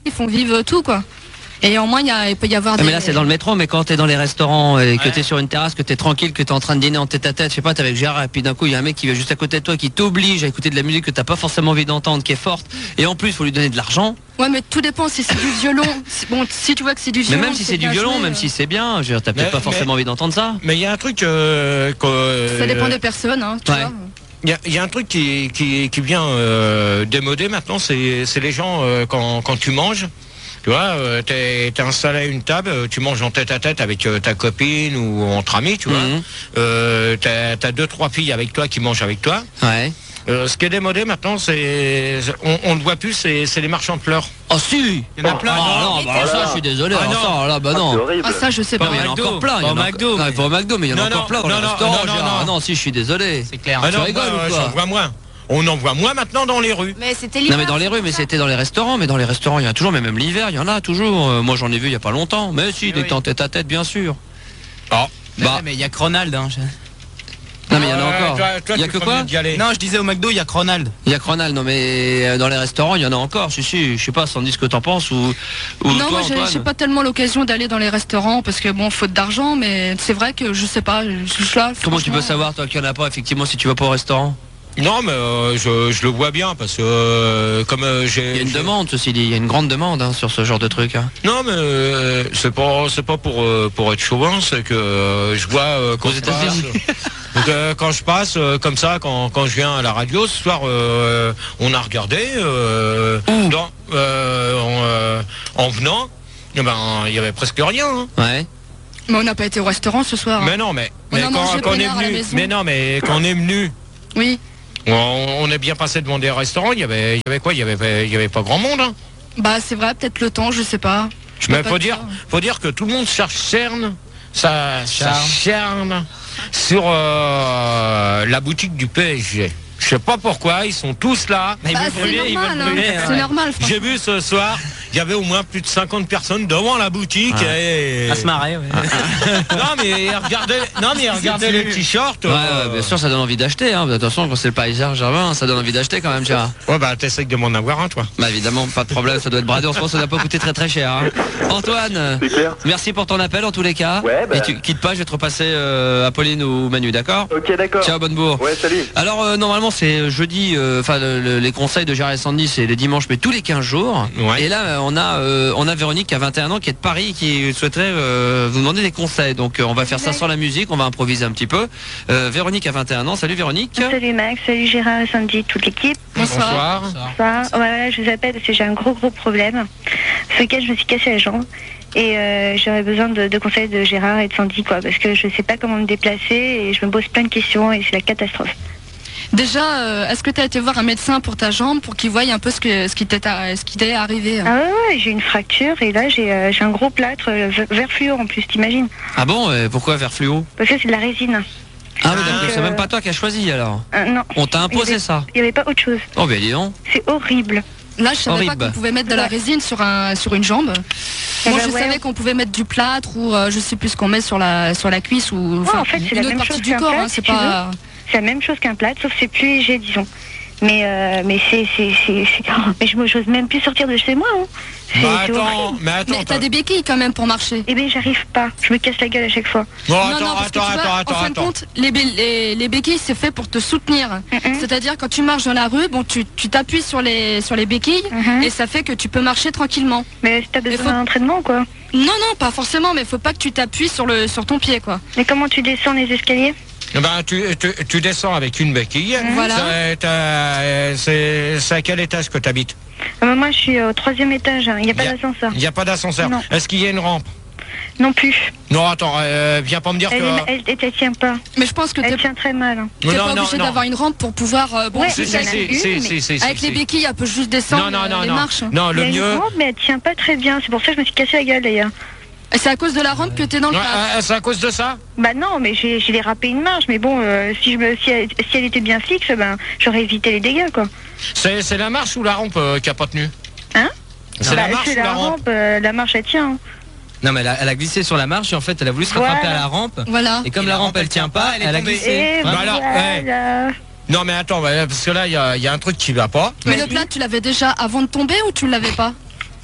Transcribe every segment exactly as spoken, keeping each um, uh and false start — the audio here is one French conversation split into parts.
Ils font vivre tout, quoi. Et au moins, il, y a, il peut y avoir ah, des... Mais là, c'est dans le métro, mais quand t'es dans les restaurants et que Ouais. t'es sur une terrasse, que t'es tranquille, que t'es en train de dîner en tête à tête, je sais pas, t'es avec Gérard, et puis d'un coup, il y a un mec qui va juste à côté de toi, qui t'oblige à écouter de la musique que t'as pas forcément envie d'entendre, qui est forte, et en plus, il faut lui donner de l'argent. Ouais, mais tout dépend si c'est du violon. Bon, si tu vois que c'est du Mais violon... même si c'est du bien violon, joué, même euh, si c'est bien, je veux dire, t'as peut-être Mais- pas forcément mais- envie d'entendre ça. Mais il y a un truc euh, que, Ça dépend des personnes, hein, tu Ouais. vois. Il y, a- il y a un truc qui, qui, qui vient euh, démodé maintenant, c'est c'est les gens euh, quand, quand tu manges. Tu vois, euh, t'es t'es installé à une table, euh, tu manges en tête à tête avec euh, ta copine ou entre amis, tu vois. Mhm. Euh, t'as t'as deux trois filles avec toi qui mangent avec toi. Ouais. Euh, ce qui est démodé maintenant, c'est on, on le voit plus, c'est c'est les marchands de fleurs. Oh si. Il y en a plein. Ah non, bah alors ça, je suis désolé. Ah, alors non. ça, là, bah Ah, c'est non. horrible. Ah, ça, je sais Non, pas. mais il y en a McDo. encore plein. Il y en Pas a au McDo, encore- Non, mais- pas au McDo, mais il y en a Non, encore non, plein dans non, les non, restaurants. non, Gérard. non, Ah non. non, si, je suis désolé. C'est clair. Ah tu non, rigoles bah, ou quoi j'en vois moins. On en voit moins maintenant dans les rues. Mais c'était Non l'hiver. mais dans les rues, mais c'était dans les restaurants, mais dans les restaurants il y en a toujours, mais même l'hiver il y en a toujours. Euh, moi j'en ai vu il y a pas longtemps. Mais si, dès que t'es en tête à tête, bien sûr. Ah. Bah. Ouais, mais il y a que Ronald. Hein. je- Non mais il y en a Euh, encore. toi- toi, Il y a tu que ferais quoi mieux d'y aller. Non, je disais au McDo, il y a que Ronald. Il y a que Ronald, non mais euh, dans les restaurants il y en a encore. Si si, je sais pas, sans dire ce que t'en penses ou. ou Non, toi, moi j'ai Antoine. j'ai pas tellement l'occasion d'aller dans les restaurants parce que bon, faute d'argent, mais c'est vrai que je sais pas, je suis là. Comment tu peux franchement, savoir toi qu'il y en a pas effectivement si tu vas pas au restaurant? Non, mais euh, je, je le vois bien parce que euh, comme euh, j'ai. Il y a une j'ai- demande ceci dit, il y a une grande demande hein, sur ce genre de truc. Hein. Non, mais euh, c'est pas c'est pas pour euh, pour être chauvin, c'est que euh, je vois euh, quand Aux je passe, États-Unis. donc, euh, quand je passe euh, comme ça, quand, quand je viens à la radio ce soir, euh, on a regardé euh, dans, euh, en, euh, en venant, eh ben il y avait presque rien. Hein. Ouais. Mais on n'a pas été au restaurant ce soir. Mais non, mais, On mais a quand, mangé quand on est peinard à la venu, maison. mais non, mais quand on est venu. Oui. On, on est bien passé devant des restaurants. Il y avait, il y avait quoi Il y avait, il y avait pas grand monde. Hein. Bah c'est vrai, peut-être le temps, je sais pas. Je peux Mais pas faut te dire, faut dire que tout le monde cherche cerne, ça, ça Charme. cerne sur euh, la boutique du P S G. Je sais pas pourquoi, ils sont tous là. Bah, c'est normal, hein. C'est normal. franchement. J'ai vu ce soir, il y avait au moins plus de cinquante personnes devant la boutique. Et... À se marrer, ouais. non mais regardez, non mais regardez les t-shirts. Ouais, euh, ouais, bien sûr ça donne envie d'acheter. Hein. Attention quand c'est le Paris Saint-Germain, ça donne envie d'acheter quand même, Gérard. Ouais bah t'essayes de m'en avoir un toi. Bah évidemment, pas de problème, ça doit être bradé en ce moment, ça doit pas coûter très très cher. Hein. Antoine, C'est clair. merci pour ton appel en tous les cas. Ouais, bah. Et tu quittes pas, je vais te repasser euh, Apolline ou Manu, d'accord? Ok, d'accord. Ciao, bonne bourre. Ouais, salut. Alors euh, normalement c'est jeudi, euh, enfin le- le- les conseils de Gérard et Sandy c'est les dimanches mais tous les quinze jours. Ouais. Et là euh, on a euh, on a Véronique qui a vingt et un ans qui est de Paris qui souhaiterait euh, vous demander des conseils. Donc euh, on va faire ça sans la musique, on va improviser un petit peu. Euh, Véronique a vingt et un ans, salut Véronique. Salut Max, salut Gérard et Sandy, toute l'équipe. Bonsoir. Bonsoir. Voilà, je vous appelle parce que j'ai un gros gros problème. Ce week-end, je me suis cassé la jambe et euh, j'aurais besoin de, de conseils de Gérard et de Sandy, quoi, parce que je sais pas comment me déplacer et je me pose plein de questions et c'est la catastrophe. Déjà, euh, est-ce que tu as été voir un médecin pour ta jambe pour qu'il voie un peu ce, que, ce qui t'est ce qui t'est arrivé? Ah ouais, ouais, j'ai une fracture et là j'ai euh, j'ai un gros plâtre euh, v- vert fluo en plus, t'imagines? Ah bon, euh, pourquoi vert fluo? Parce que c'est de la résine. Ah oui d'accord, Euh, c'est même pas toi qui as choisi alors. Euh, non, On t'a il y imposé avait- ça. il n'y avait pas autre chose. Oh ben dis donc. C'est horrible. Là, je savais Horrible. pas qu'on pouvait mettre de la résine sur, un, sur une jambe. Eh Moi, ben je ouais. savais qu'on pouvait mettre du plâtre ou euh, je sais plus ce qu'on met sur la, sur la cuisse ou enfin, en fait, c'est une la autre même partie chose du qu'un corps. plâtre, Hein, si c'est tu pas. C'est la même chose qu'un plâtre, sauf que c'est plus léger, disons. Mais euh, mais c'est c'est c'est c'est- oh, mais je me j'ose même plus sortir de chez moi. Hein. C'est Bah, c'est attends, horrible. mais attends. Mais t'as des béquilles quand même pour marcher. Eh bien, j'arrive pas. Je me casse la gueule à chaque fois. Non, non, attends, non, parce que attends, tu vois, attends, en attends, fin de attends. compte, les, bé- les, les béquilles, c'est fait pour te soutenir. Mhm. C'est-à-dire, quand tu marches dans la rue, bon, tu tu t'appuies sur les, sur les béquilles Mhm. et ça fait que tu peux marcher tranquillement. Mais t'as Mais besoin faut- d'entraînement, quoi. Non, non, pas forcément, mais faut pas que tu t'appuies sur, le, sur ton pied, quoi. Mais comment tu descends les escaliers? Eh ben, tu, tu, tu descends avec une béquille. Voilà. C'est, t'as- C'est c'est à quel étage que tu habites? Ah, moi, je suis au troisième étage. hein. Il n'y a pas Il y a- d'ascenseur. Il n'y a pas d'ascenseur. Non. Est-ce qu'il y a une rampe? Non plus. Non, attends, euh, viens pas me dire Elle, que... elle, elle, elle tient pas. Mais je pense que t'es Elle tient très mal. hein. t'es Non, pas non, obligé non. d'avoir une rampe pour pouvoir. euh, bon, Ouais, Si, si, si, t'as- si, une, si, mais- si, si, avec si, les si. béquilles, elle peut juste descendre Non, non, euh, non, les non. marches. Non, Il y le a une mieux... rampe, mais elle tient pas très bien. C'est pour ça que je me suis cassé la gueule, d'ailleurs. Et c'est à cause de la rampe que t'es dans le Ouais, cadre. euh, c'est à cause de ça? Bah non, mais j'ai j'ai dérapé une marche. Mais bon, euh, si, je me, si, elle, si elle était bien fixe, ben j'aurais évité les dégâts, quoi. C'est c'est la marche ou la rampe euh, qui a pas tenu? Hein? C'est Bah, la marche c'est ou la rampe? euh, la marche, elle tient. hein. Non, mais elle a, elle a glissé sur la marche et en fait, elle a voulu se rattraper Voilà. à la rampe. Voilà. Et comme la rampe, elle tient pas, elle a glissé. Et Bah alors, voilà. Non, mais attends, bah, parce que là, il y a, il y a un truc qui va pas. Mais le plat, tu l'avais déjà avant de tomber ou tu l'avais pas?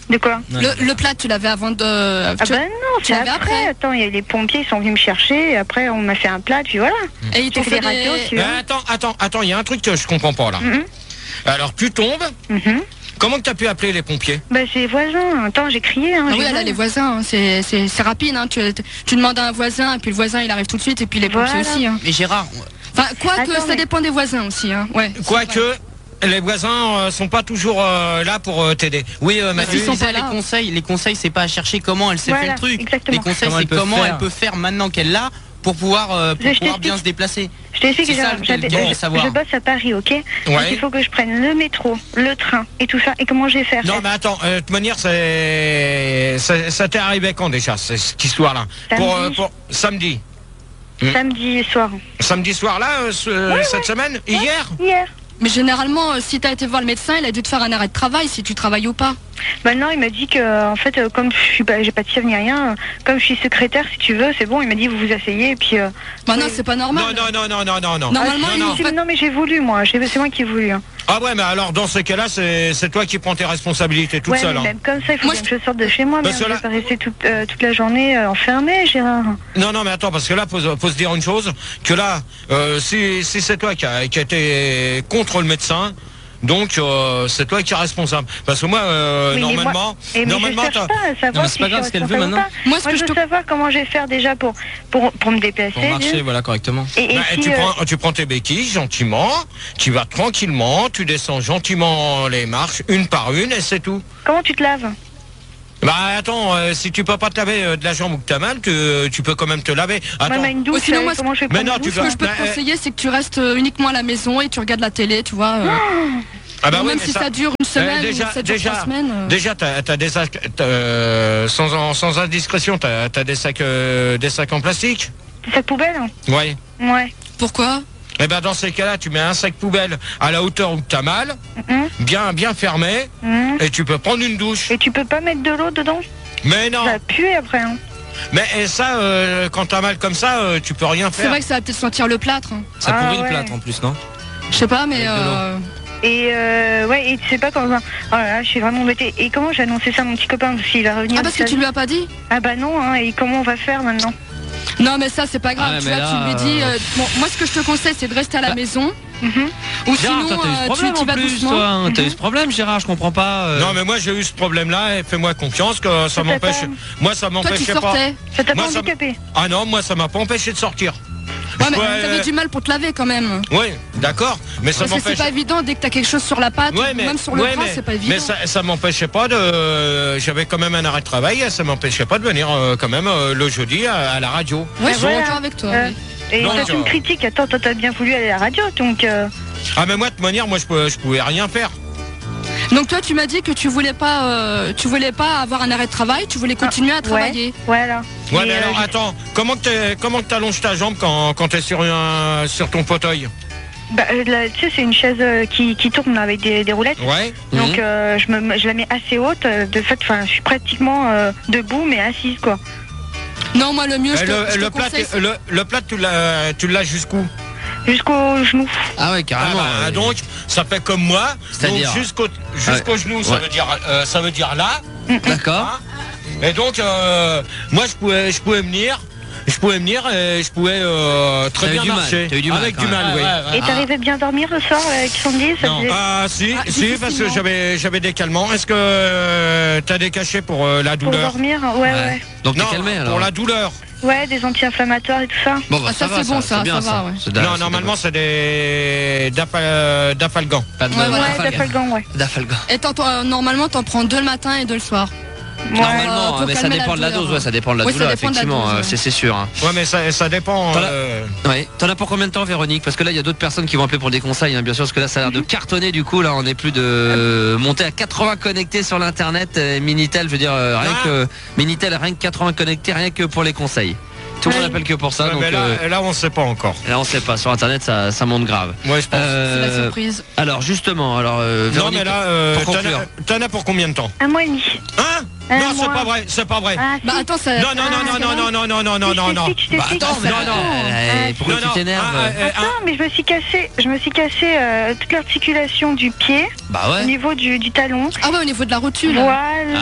De quoi? Le, le plat, tu l'avais avant de. Ah tu- bah non, tu c'est l'avais après. après. Attends, il y a les pompiers, ils sont venus me chercher. Et après, on m'a fait un plat, puis voilà. Et ils J'ai t'ont fait fait des radios, des. tu vois. Mais attends, attends, attends, il y a un truc que je comprends pas là. Mhm, Alors tu tombes, mhm. comment que t'as pu appeler les pompiers? Bah c'est les voisins. Attends, j'ai crié. Hein, Ah j'ai oui, elle a dit, les voisins, hein. c'est c'est- c'est rapide. Hein. Tu, tu demandes à un voisin, et puis le voisin il arrive tout de suite, et puis les pompiers Voilà. aussi. Hein. Mais Gérard, Enfin, quoi que Attends, ça mais- dépend des voisins aussi. Hein. Ouais, c'est vrai. Quoique, les voisins euh, sont pas toujours euh, là pour euh, t'aider. Oui, euh, mais Mathieu. tu sont disais, pas les là. conseils, les conseils, c'est pas à chercher comment elle s'est Voilà, fait le truc. exactement. Les conseils, Comment c'est elle peut comment faire. elle peut faire maintenant qu'elle l'a pour pouvoir, euh, pour Je pouvoir t'explique. bien se déplacer. Je t'explique que C'est ça j'ai- lequel- j'avais- lequel je, de savoir. je bosse à Paris, ok. Donc Ouais. il faut que je prenne le métro, le train et tout ça. Et comment je vais faire? Non mais attends, euh, de toute manière c'est ça, ça t'est arrivé quand déjà c'est- cette histoire-là? Samedi. Pour, euh, pour samedi. Samedi soir. Samedi soir là, euh, ce- cette semaine, hier. Hier. Mais généralement, euh, si tu as été voir le médecin, il a dû te faire un arrêt de travail si tu travailles ou pas. Maintenant, il m'a dit que, en fait, euh, comme je suis pas, j'ai pas de fièvre ni rien, euh, comme je suis secrétaire, si tu veux, c'est bon. Il m'a dit vous vous asseyez et puis. Euh, Bah non, oui. c'est pas normal. Non non non non non non non. Normalement, Ah, ils si, vont si, pas- non mais j'ai voulu moi. J'ai- C'est moi qui ai voulu. Hein. Ah ouais mais alors dans ces cas-là c'est c'est toi qui prends tes responsabilités toute Ouais, seule. mais hein. même comme ça, il faut Moi, bien que je sorte de chez moi. Bah, Mais je cela- vais pas rester toute, euh, toute la journée euh, enfermée, Gérard. Non, non, mais attends, parce que là, faut, faut se dire une chose, que là, euh, si, si c'est toi qui a, qui a été contre le médecin, donc euh, c'est toi qui es responsable. Parce que moi, euh, Oui, mais normalement, moi- Et mais normalement, je cherche t'as- pas à savoir Non, mais si c'est pas je grave suis ce qu'elle veut responsable ou maintenant. pas. Moi, ce Moi, que je je veux te- savoir comment je vais faire déjà pour, pour, pour me déplacer. Pour marcher, d'une- voilà, correctement. Et, et bah, si, tu, euh, prends, tu prends tes béquilles gentiment, tu vas tranquillement, tu descends gentiment les marches, une par une, et c'est tout. comment tu te laves? Bah attends, euh, si tu peux pas te laver euh, de la jambe ou que t'as mal, tu, tu peux quand même te laver. Moi, Attends. on a une douche. Ou sinon, euh, moi, comment je vais Mais prendre non, une tu douche, Ce que dois- je peux te Bah, euh, conseiller, c'est que tu restes euh, uniquement à la maison et tu regardes la télé, tu vois. euh. Ah bah Ou oui, même mais si ça, dure une semaine déjà- ou sept jours, déjà- trois semaines. euh. Déjà, t'as, t'as des sacs, t'as, euh, sans, sans indiscrétion, t'as, t'as des sacs, euh, des sacs en plastique. C'est sa poubelle? Ouais. Ouais. Pourquoi? Et ben dans ces cas-là, tu mets un sac poubelle à la hauteur où t'as mal, Mhm, bien, bien fermé, mhm. et tu peux prendre une douche. Et tu peux pas mettre de l'eau dedans? Mais non. Ça va puer après. Hein. Mais et ça, euh, quand t'as mal comme ça, euh, tu peux rien C'est faire. vrai que ça va peut-être sentir le plâtre. hein. Ça Ah, pourrit ouais. le plâtre en plus, non? Je sais pas, mais. Avec de l'eau. euh, Et euh, ouais, et tu sais pas comment. Oh là là, je suis vraiment embêtée. Et comment j'ai annoncé ça à mon petit copain parce qu'il va revenir? Ah, parce que tu lui as pas dit? Ah bah non, hein. Et comment on va faire maintenant? Non, mais ça, c'est pas grave. Ah, tu mais vois, là, tu lui dis. euh, euh, bon, moi, ce que je te conseille, c'est de rester à la Bah. maison. Mhm. Ou Gérard, sinon, toi, t'as eu ce euh, tu, problème tu en vas plus, doucement. toi. hein. T'as eu ce problème, Gérard, je comprends pas. euh. Non, mais moi j'ai eu ce problème-là, et fais-moi confiance que ça Ça m'empêche. t'a pas- Moi, ça Toi, tu m'empêchait pas. sortais. Ça t'a Moi, pas ça handicapé? Ah non, moi ça m'a pas empêché de sortir. Ouais, mais Ouais, t'avais euh, du mal pour te laver quand même. Oui, d'accord, mais ça Parce que c'est m'empêche. pas évident dès que t'as quelque chose sur la patte, Ouais, ou mais, même sur le ouais, bras, mais- c'est pas évident. mais ça, ça m'empêchait pas de. J'avais quand même un arrêt de travail, et ça m'empêchait pas de venir euh, quand même euh, le jeudi à, à la radio. Ouais, Mais je suis voilà. d'accord avec toi. Euh, oui. Et Non, toi, je- tu me critiques. Attends, toi, t'as bien voulu aller à la radio, donc. euh, Ah mais moi de toute manière, moi je pouvais, je pouvais rien faire. Donc toi, tu m'as dit que tu voulais pas, euh, tu voulais pas avoir un arrêt de travail, tu voulais continuer à travailler. Ouais, voilà. Ouais, Et, mais euh, alors j'ai- attends, comment que t'es- comment que t'allonges ta jambe quand, quand t'es sur un, sur ton fauteuil? Bah, euh, là, tu sais, c'est une chaise euh, qui, qui tourne avec des, des roulettes. Ouais. Donc Mhm. euh, je, me, je la mets assez haute. euh, De fait, enfin, je suis pratiquement euh, debout, mais assise, quoi. Non, moi le mieux, je Et te, le, je te le plat, conseille, c'est- le, le plat, tu l'as, tu l'as jusqu'où? Jusqu'au genou. Ah ouais, Ah carrément. bah, ouais. donc ça fait comme moi. Donc C'est-à-dire jusqu'au jusqu'au genou, ça Ouais. veut dire euh, ça veut dire là. D'accord. Hein. Et donc euh, moi je pouvais je pouvais venir. Je pouvais venir et je pouvais euh, très T'as eu bien du mal, marcher. t'as eu du mal, Avec quand du même. mal, oui. Et t'arrivais bien à dormir le soir avec Sandy? Ça Non. faisait- Ah si, Ah, si, parce que difficilement. j'avais j'avais des calmants. Est-ce que euh, t'as des cachets pour euh, la Pour douleur? dormir, ouais, ouais. Donc t'es Non, calmé alors. pour la douleur. Ouais, des anti-inflammatoires et tout ça. Bon bah Ah, ça, va, c'est bon, ça, c'est bien ça va, ouais. C'est da- Non, c'est normalement c'est des d'Afal- d'Afalgan. Pas de Ouais, voilà. Ouais, Dafalgan. Dafalgan, ouais. Dafalgan. Et t'en- t'en- normalement, t'en prends deux le matin et deux le soir. Ouais. Normalement, euh, pour mais ça calmer dépend la de la douleur. dose, ouais, ça dépend de la Oui, ça douleur, dépend de la effectivement, dose, euh, ouais. c'est c'est sûr. hein. Ouais, mais ça, ça dépend. Voilà. euh, Ouais. T'en as pour combien de temps, Véronique? Parce que là, il y a d'autres personnes qui vont appeler pour des conseils, hein, bien sûr, parce que là, ça a l'air de cartonner. Du coup, là, on est plus de monter à quatre-vingts connectés sur l'internet. euh, Minitel, je veux dire, euh, rien Ah. que Minitel, rien que quatre-vingts connectés, rien que pour les conseils. Tout le monde Ouais. appelle que pour ça, ouais, donc mais là, euh, là, on sait pas encore. là, on sait pas. Sur internet, ça, ça monte grave. Moi, je pense. C'est la Euh, surprise. alors justement, alors euh, non, Véronique, mais là, euh, pour t'en conclure. as- t'en as pour combien de temps? Un mois et demi. Hein? Un Non, c'est mois. pas vrai, c'est pas vrai. Ah, Bah si. attends, ça. Non, non, non, Ah, non, c'est non, vrai. non, non, non, non, non, Si, non, je non. t'explique, je Bah t'explique. attends, mais non, non. euh, Ah, pourquoi Non, tu non, t'énerves? ah, euh, Attends, mais je me suis cassé, je me suis cassé euh, toute l'articulation du pied Bah au ouais. niveau du, du talon. Ah ouais, au niveau de la rotule. Voilà.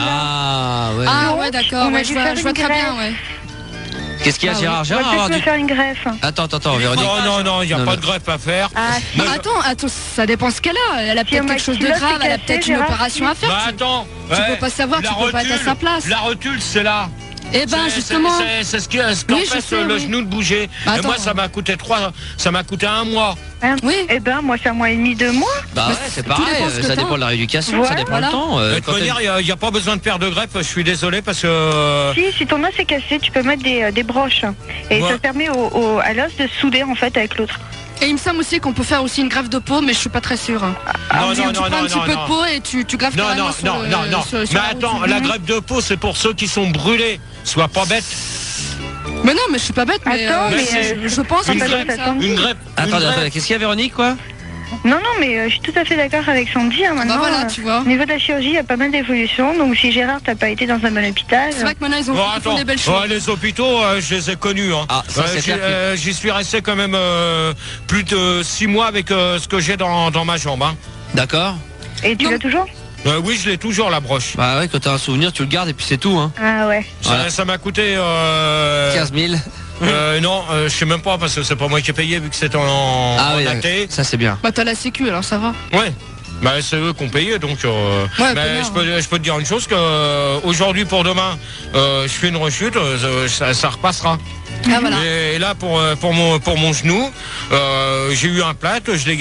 Ah ouais. Ah Donc, ouais, d'accord, on a ouais, dû je vois, faire je vois une très bien, greffe. ouais. Qu'est-ce qu'il y a, Ah Gérard? On va Gérard, peut-être alors, me du- faire une greffe. Attends, attends, attends, Véronique. Non, non, non, il n'y a Non, pas non. de greffe à faire. Ah, si. Bah, attends, attends, ça dépend ce qu'elle a. Elle a Si peut-être ma quelque chose de culotte grave, est elle a cassée, peut-être une Gérard, opération à faire. Bah tu- attends, tu ouais, peux pas savoir, la tu peux pas être à rotule- sa place. La rotule, c'est là. Eh ben C'est- justement. c'est- c'est ce qui ce qui Oui, je empêche sais, le oui. genou de bouger. Bah, Et moi, attends. ça m'a coûté trois, ça m'a coûté un mois. Hein Oui. Eh ben, moi, c'est un mois et demi, deux mois. Bah ouais, c'est pareil, dépend ce euh, que ça t'as. dépend de la rééducation, ça Voilà. dépend du temps. euh, De toute quand manière, elle- il n'y a, pas besoin de faire de greffe. Je suis désolé parce que. euh, Si, si ton os est cassé, tu peux mettre des, euh, des broches. Et Ouais. ça permet au, au- à l'os de se souder, en fait, avec l'autre. Et il me semble aussi qu'on peut faire aussi une greffe de peau, mais je suis pas très sûre. Non, tu non, tu non, prends non, un petit non, peu non. de peau et tu, tu graffes Non, carrément non, sur non, le- non, non. sur- sur Mais la attends, rotule. la greffe de peau, c'est pour ceux qui sont brûlés. Sois pas bête. Mais non, mais je suis pas bête, mais, Attends, euh, mais je, je pense une que greffe- c'est ça. Une greffe. une Attendez, greffe- attendez, qu'est-ce qu'il y a, Véronique, quoi? Non, non, mais euh, je suis tout à fait d'accord avec Sandy. Hein, maintenant, Bah voilà, euh, tu vois. au niveau de la chirurgie, il y a pas mal d'évolutions. Donc, si Gérard, t'as pas été dans un bon hôpital. C'est vrai que maintenant ils, ont, Bon, ils font attends, des belles choses. ouais, les hôpitaux, euh, je les ai connus. Hein. Ah, ça, c'est j'y clair que- euh, j'y suis resté quand même euh, plus de six mois avec euh, ce que j'ai dans, dans ma jambe. Hein. D'accord. Et tu Non. l'as toujours? Euh, oui, je l'ai toujours, la broche. Bah ouais, quand t'as un souvenir, tu le gardes et puis c'est tout, hein. Ah ouais. Ça- Voilà. Ça m'a coûté... Euh, quinze mille. euh, non, euh, je sais même pas parce que c'est pas moi qui ai payé vu que c'était en, Ah en oui, A T. ça c'est bien. Bah t'as la sécu, alors ça va. Ouais. Bah, c'est eux qui ont payé, donc euh, Ouais, mais pénard, je, peux, je peux te dire une chose que euh, aujourd'hui pour demain, euh, je fais une rechute, euh, ça, ça repassera. Ah voilà. Et là pour euh, pour mon pour mon genou, euh, j'ai eu un plâtre, je l'ai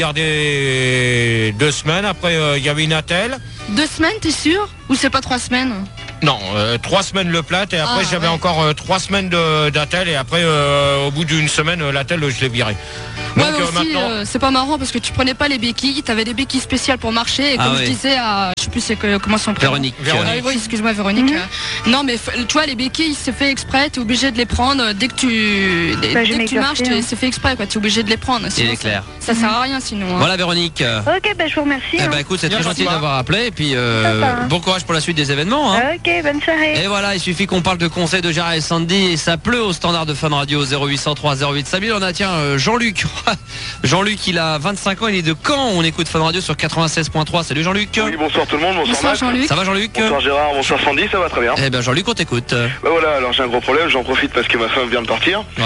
gardé deux semaines. Après euh, il y avait une attelle. Deux semaines, t'es sûr? Ou c'est pas trois semaines? Non, euh, trois semaines le plâtre et après Ah, j'avais ouais. encore euh, trois semaines de- d'attelle et après euh, au bout d'une semaine euh, l'attelle je l'ai viré. Ouais, Donc mais euh, aussi, maintenant. euh, c'est pas marrant parce que tu prenais pas les béquilles, t'avais des béquilles spéciales pour marcher. Et Ah comme ouais. je disais à, je sais plus c'est que, comment son prénom. Véronique. Véronique. Ah oui, excuse-moi Véronique. Euh, Non mais f- tu vois les béquilles c'est fait exprès, t'es obligé de les prendre dès que tu dès, Bah, je dès que tu m'écarte, marches, hein. t'es- c'est fait exprès quoi, t'es obligé de les prendre. Il Sinon, est clair. Ça, ça sert à rien sinon. hein. Voilà, Véronique. Euh, Ok, bah je vous remercie. Eh hein. ben écoute, c'est très Merci. gentil d'avoir appelé et puis euh, Sympa. bon courage pour la suite des événements. Hein. Ok, bonne soirée. Et voilà, il suffit qu'on parle de conseils de Gérard et Sandy et ça pleut au standard de Fun Radio zéro huit cent trois zéro huit cinq mille. On a tiens euh, Jean-Luc. Jean-Luc, il a vingt-cinq ans, il est de Caen. On écoute Fun Radio sur quatre-vingt-seize point trois. Salut Jean-Luc. Oui, bonsoir tout le monde, bonsoir, Bonsoir Max. Jean-Luc. Ça va Jean-Luc? Bonsoir Gérard, bonsoir Sandy, ça va très bien. Eh ben Jean-Luc, on t'écoute. Bah voilà, alors j'ai un gros problème, j'en profite parce que ma femme vient de partir. Ouais.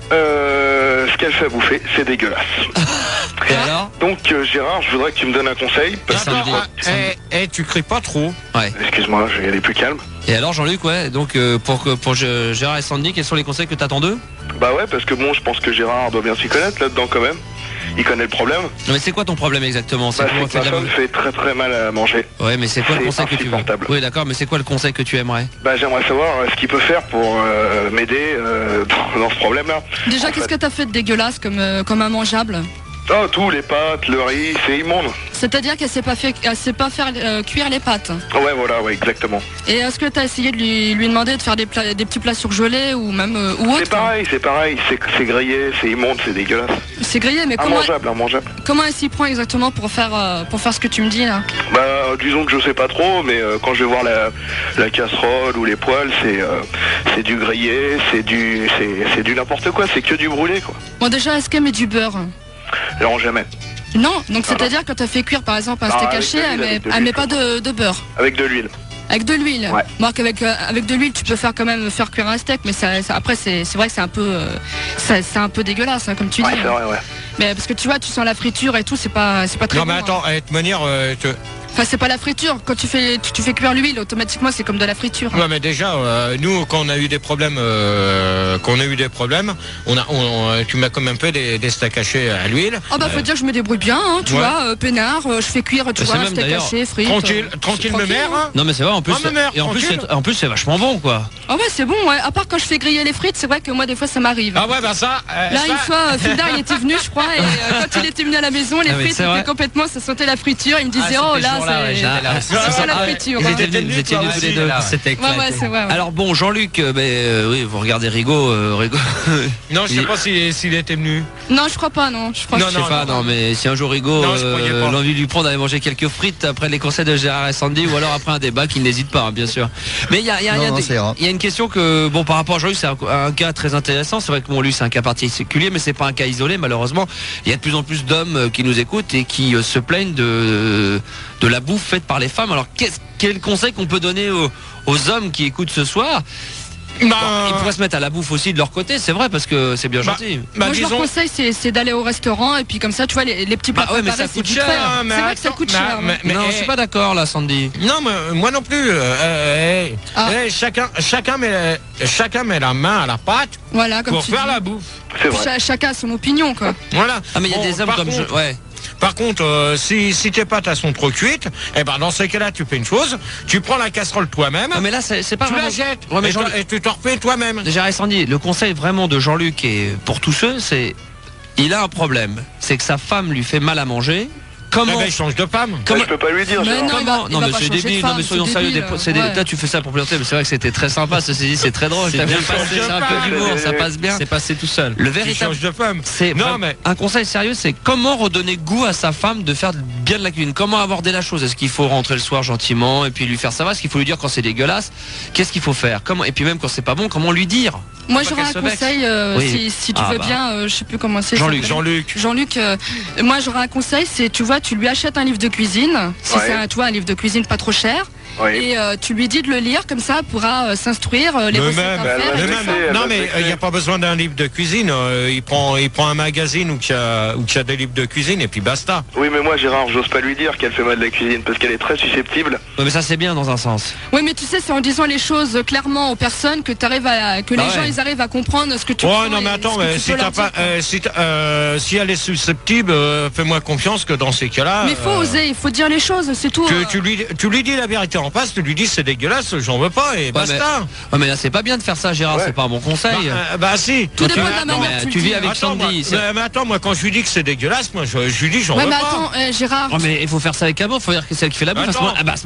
Euh, ce qu'elle fait à bouffer, c'est dégueulasse. Et alors? Donc euh, Gérard, je voudrais que tu me donnes un conseil. Parce... Ça me Attends, dit. ah, Ça me eh, eh, tu cries pas trop. Ouais. Excuse-moi, je vais y aller plus calme. Et alors Jean-Luc, ouais. Donc euh, pour que pour G- Gérard et Sandy, quels sont les conseils que t'attends d'eux? Bah ouais, parce que bon, je pense que Gérard doit bien s'y connaître là-dedans quand même. Il connaît le problème. Non mais c'est quoi ton problème exactement? C'est Bah, comment on c'est fait que de ma la femme fait très très mal à manger. Ouais, mais c'est quoi le C'est conseil que tu veux? insupportable. Oui, d'accord, mais c'est quoi le conseil que tu aimerais? Bah j'aimerais savoir euh, ce qu'il peut faire pour euh, m'aider euh, dans ce problème-là. Déjà En qu'est-ce fait. que t'as fait de dégueulasse comme euh, comme immangeable? Oh, tout, les pâtes, le riz, c'est immonde. C'est-à-dire qu'elle sait pas fait, elle sait pas faire euh, cuire les pâtes. Ouais, voilà, ouais, exactement. Et est-ce que t'as essayé de lui, lui demander de faire des, plats- des petits plats surgelés ou même euh, ou autre? C'est pareil, c'est pareil, c'est c'est grillé, c'est immonde, c'est dégueulasse. C'est grillé, mais comment Immangeable, immangeable. comment elle s'y prend exactement pour faire euh, pour faire ce que tu me dis là? Bah, euh, disons que je sais pas trop, mais euh, quand je vais voir la, la casserole ou les poêles, c'est euh, c'est du grillé, c'est du c'est c'est du n'importe quoi, c'est que du brûlé quoi. Bon déjà est-ce qu'elle met du beurre? Non, jamais. Non, donc Ah, c'est-à-dire quand elle fait cuire par exemple un Ah, steak avec haché, de l'huile, elle met, avec de elle l'huile, met pas de, de beurre. Avec de l'huile. Avec de l'huile. Ouais. Marc, avec, euh, avec de l'huile, tu peux faire quand même faire cuire un steak, mais ça, ça- après c'est c'est vrai que c'est un peu euh, ça- c'est un peu dégueulasse hein, comme tu Ouais, dis. c'est vrai, ouais. Mais parce que tu vois, tu sens la friture et tout, c'est pas c'est pas très Non mais bon, attends, hein. eh, de toute manière, euh, te- Enfin, c'est pas la friture. Quand tu fais tu, tu fais cuire l'huile, automatiquement c'est comme de la friture. hein. ouais, mais déjà, euh, nous quand on a eu des problèmes, euh, quand on a eu des problèmes, on a, on, on- tu m'as quand même fait des, des steaks hachés à l'huile. Ah bah faut dire que je me débrouille bien, hein, tu Ouais. vois, euh, peinard, euh, je fais cuire, tu Mais vois, c'est un même steak d'ailleurs haché, frites. Tranquille, euh, tranquille, c'est me mère. hein. Hein. Non mais c'est vrai en plus Ah, ma mère, et en plus tranquille. c'est- en plus c'est vachement bon quoi. Ah ouais, c'est bon, ouais. À part quand je fais griller les frites, c'est vrai que moi des fois ça m'arrive. Ah ouais, bah ça. euh, Là, ça- une fois, euh, Fildar, il était venu, je crois, et euh, quand il était venu à la maison, les Ah oui, frites c'est étaient vrai. complètement, ça sentait la friture. Il me disait, Ah, oh c'était là, jour-là, ouais, c'est- j'étais là. c'est ça la Ah, friture. Ils hein. étaient venus, vous étiez venus tous les deux. C'était Ouais, ouais, c'est vrai. ouais. Alors bon, Jean-Luc, euh, ben, euh, oui, vous regardez Rigaud, euh, Rigaud. Non, je sais Il- pas s'il s'il était venu. Non, je crois pas, non. Je crois Non, que- Je sais pas, non, mais si un jour Rigaud, Non, je croyais euh, pas. l'envie de lui prendre d'aller manger quelques frites après les conseils de Gérard et Sandy, ou alors après un débat, qu'il n'hésite pas, hein, bien sûr. Mais il y a, il y a- Non, il y a non, des- ça ira. il y a une question que, bon, par rapport à Jean-Luc, c'est un, un cas très intéressant. C'est vrai que bon, lui, c'est un cas particulier, mais c'est pas un cas isolé, malheureusement. Il y a de plus en plus d'hommes euh, qui nous écoutent et qui euh, se plaignent de, de la bouffe faite par les femmes. Alors, qu'est-ce, quel conseil qu'on peut donner aux, aux hommes qui écoutent ce soir? Bon, ils pourraient se mettre à la bouffe aussi de leur côté, c'est vrai, parce que c'est bien Bah, gentil. bah, Moi, je leur disons- conseille, c'est c'est d'aller au restaurant et puis comme ça, tu vois, les, les petits plats Bah ouais, mais préparés, ça c'est coûte vite cher, fait. hein, mais C'est vrai que ça attends, coûte mais- cher. mais- hein. mais- non, je suis pas d'accord, là, Sandy. Non, mais moi non plus. euh, euh, Ah. eh, chacun, chacun, met, chacun met la main à la pâte Voilà, comme pour tu faire dis. la bouffe. C'est vrai. Cha- chacun a son opinion, quoi. Voilà. Ah, mais il y a Bon, des hommes par comme contre, je. Ouais. Par contre, euh, si, si tes pâtes elles sont trop cuites, eh ben dans ces cas-là, tu fais une chose, tu prends la casserole toi-même, Non, mais là, c'est c'est pas tu vraiment. la jettes, Ouais, mais et, Jean- toi- et tu t'en refais toi-même. Gérard et Sandy, le conseil vraiment de Jean-Luc et pour tous ceux, c'est il a un problème, c'est que sa femme lui fait mal à manger. Eh Comment ben, change de femme. comment- Ouais, je peux pas lui dire. Mais Gérard. non, il va- comment- il non va mais pas c'est changer de débile, femme, non mais soyons c'est sérieux, des, débile, c'est des- ouais. là tu fais ça pour plaisanter, mais c'est vrai que c'était très sympa, ceci dit, c'est très drôle, C'est t'as bien bien passé, changé c'est un de peu femme. d'humour, ça passe bien. C'est passé tout seul. Le Tu véritable changes de femme. c'est Non, vraiment- mais- un conseil sérieux, c'est comment redonner goût à sa femme de faire bien de la cuisine. Comment aborder la chose. Est-ce qu'il faut rentrer le soir gentiment et puis lui faire savoir? Est-ce qu'il faut lui dire quand c'est dégueulasse? Qu'est-ce qu'il faut faire? Comment? Et puis même quand c'est pas bon, comment lui dire? Moi, Faut pas j'aurais un qu'elle se vexe. conseil, euh, Oui. si, si tu Ah, veux bah. bien, euh, je sais plus comment c'est. Jean-Luc, ça s'appelle. Jean-Luc. Jean-Luc, euh, moi j'aurais un conseil, c'est tu vois, tu lui achètes un livre de cuisine, si Ouais. c'est un, tu vois, un livre de cuisine pas trop cher, Oui. et euh, tu lui dis de le lire, comme ça elle pourra euh, s'instruire euh, les Mais recettes même, à bah, faire. elle et Mais va tout se ça. même- vexer, elle non va mais se il n'y a vexer. pas besoin d'un livre de cuisine. euh, il prend, il prend un magazine où il y a, où il y a des livres de cuisine et puis basta. Oui, mais moi, Gérard, j'ose pas lui dire qu'elle fait mal de la cuisine parce qu'elle est très susceptible. Ouais, mais ça c'est bien dans un sens. Oui, mais tu sais, c'est en disant les choses clairement aux personnes que t'arrives à, que Bah les ouais. gens ils arrivent à comprendre ce que tu Ouais, prends non et mais ce attends, que mais tu si peux t'as leur pas, dire, quoi. euh, si, t'as- euh, si elle est susceptible, euh, fais-moi confiance que dans ces cas-là. Mais il faut euh, oser, il faut dire les choses, c'est tout. Tu, hein. tu lui, tu lui dis la vérité en face, tu lui dis c'est dégueulasse, j'en veux pas et Ouais, basta. Ouais, mais là c'est pas bien de faire ça, Gérard. Ouais. C'est pas un bon conseil. Bah, euh, bah si. Tout Tu- dépend de la attends, manière mais dont tu le vis dis. avec attends, moi, Sandy. c'est- mais, mais attends, moi quand je lui dis que c'est dégueulasse, moi je, je lui dis j'en Ouais, veux mais pas. attends, euh, Gérard, Oh, mais il faut faire ça avec amour, faut dire que c'est elle qui fait la bouffe. Attends. à ce moment- ah bah, à ce